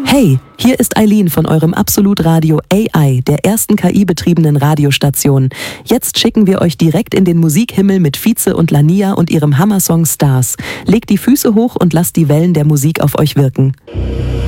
Hey, hier ist Eileen von eurem Absolut Radio AI, der ersten KI-betriebenen Radiostation. Jetzt schicken wir euch direkt in den Musikhimmel mit Vize und Lania und ihrem Hammersong Stars. Legt die Füße hoch und lasst die Wellen der Musik auf euch wirken.